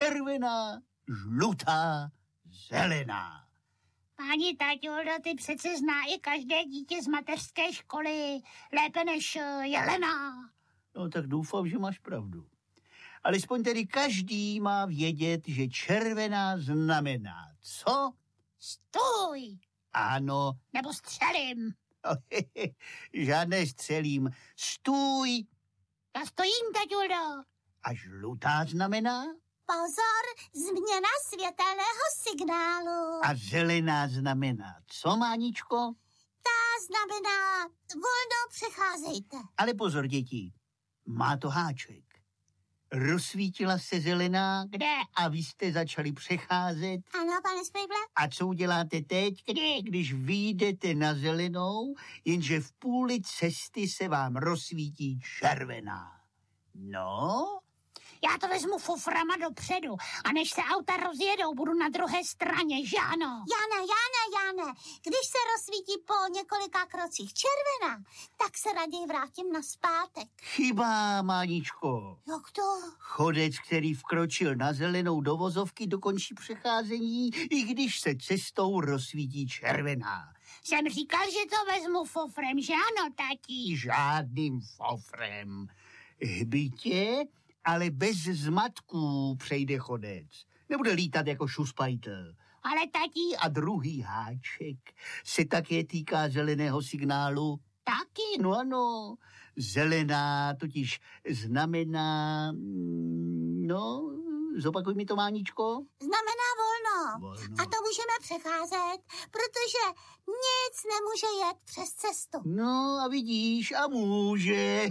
červená, žlutá, zelená. Páni Taťuldo, ty přece zná i každé dítě z mateřské školy, lépe než Jelena. No tak doufám, že máš pravdu. Alespoň tedy každý má vědět, že červená znamená co? Stůj! Ano. Nebo střelím. Žádné střelím. Stůj! Já stojím, Taťuldo. A žlutá znamená? Pozor, změna světelného signálu. A zelená znamená co, Máničko? Ta znamená volno přecházejte. Ale pozor, děti, má to háček. Rozsvítila se zelená. Kde? A vy jste začali přecházet. Ano, pane Spejble. A co uděláte teď? Když vyjdete na zelenou, jenže v půli cesty se vám rozsvítí červená. No? Já to vezmu fuframa dopředu a než se auta rozjedou, budu na druhé straně, že ano? Jane, když se rozsvítí po několika krocích červená, tak se raději vrátím nazpátek. Chyba, Máničko. Jak to? Chodec, který vkročil na zelenou do vozovky, dokončí přecházení, i když se cestou rozsvítí červená. Jsem říkal, že to vezmu fofrem, že ano, tati? Žádným fofrem. Hbitě, ale bez zmatků přejde chodec. Nebude lítat jako šuspajtel. Ale tati... A druhý háček se také týká zeleného signálu. Taky? No ano, zelená totiž znamená... No, zopakuj mi to, Máničko. Znamená volno. A to můžeme přecházet, protože nic nemůže jet přes cestu. No a vidíš, a může.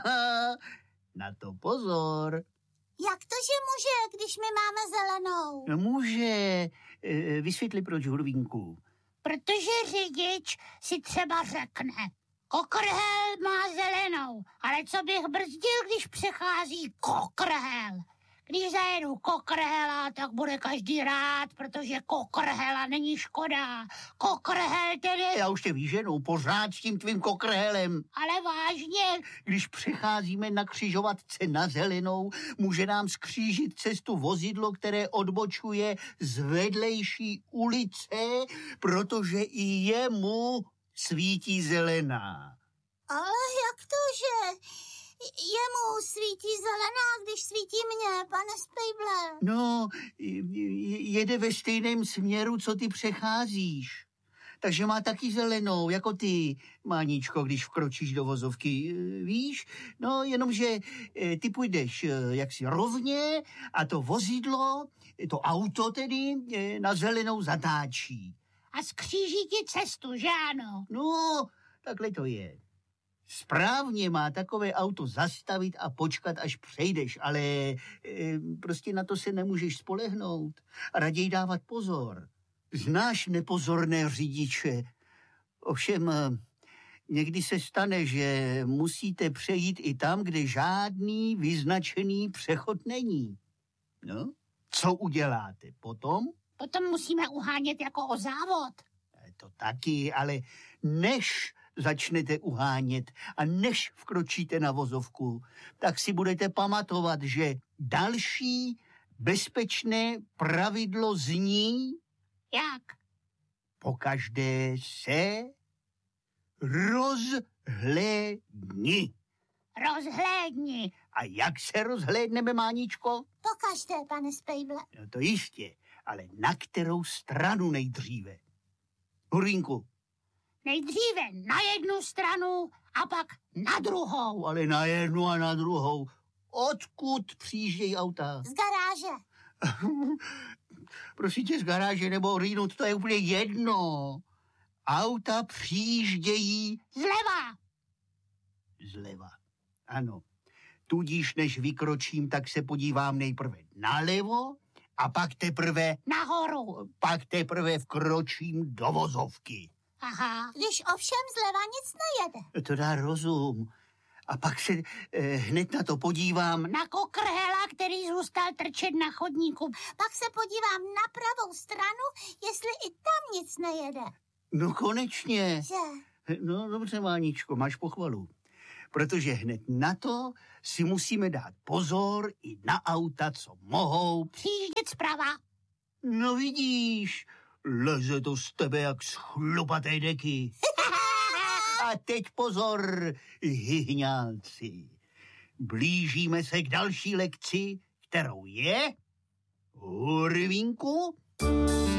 Na to pozor. Jak to, že může, když my máme zelenou? No může. Vysvětli, proč, Hurvínku. Protože řidič si třeba řekne, kokrhel má zelenou, ale co bych brzdil, když přechází kokrhel? Když zajedu kokrhela, tak bude každý rád, protože kokrhela není škoda. Kokrhel tedy... Já už tě vyženu pořád s tím tvým kokrhelem. Ale vážně. Když přecházíme na křižovatce na zelenou, může nám skřížit cestu vozidlo, které odbočuje z vedlejší ulice, protože i jemu svítí zelená. Ale jak to, že... Jemu svítí zelená, když svítí mně, pane Spejble. No, jede ve stejném směru, co ty přecházíš. Takže má taky zelenou, jako ty, Máničko, když vkročíš do vozovky, víš? No, jenomže ty půjdeš jaksi rovně a to vozidlo, to auto tedy, na zelenou zatáčí. A skříží ti cestu, že ano? No, takhle to je. Správně má takové auto zastavit a počkat, až přejdeš, ale prostě na to se nemůžeš spolehnout a raději dávat pozor. Znáš nepozorné řidiče. Ovšem, někdy se stane, že musíte přejít i tam, kde žádný vyznačený přechod není. No, co uděláte potom? Potom musíme uhánět jako o závod. To taky, ale než začnete uhánět a než vkročíte na vozovku, tak si budete pamatovat, že další bezpečné pravidlo zní... Jak? Pokaždé se rozhlédni. Rozhlédni. A jak se rozhlédneme, Máničko? Pokaždé, pane Spejble. No to jistě, ale na kterou stranu nejdříve? Hurvínku. Nejdříve na jednu stranu a pak na druhou. Ale na jednu a na druhou. Odkud přijíždějí auta? Z garáže. Prosím tě, z garáže nebo rýnut, to je úplně jedno. Auta přijíždějí... Zleva. Zleva, ano. Tudíž než vykročím, tak se podívám nejprve nalevo a pak teprve... Nahoru. Pak teprve vkročím do vozovky. Aha. Když ovšem zleva nic nejede. To dá rozum. A pak se hned na to podívám. Na kokrhela, který zůstal trčet na chodníku. Pak se podívám na pravou stranu, jestli i tam nic nejede. No konečně. Že? No dobře, Máničko, máš pochvalu. protože hned na to si musíme dát pozor i na auta, co mohou přijíždět zprava. No vidíš, leze to z tebe jak z chlupaté deky. A teď pozor, hyhňálci. Blížíme se k další lekci, kterou je... Hurvínku?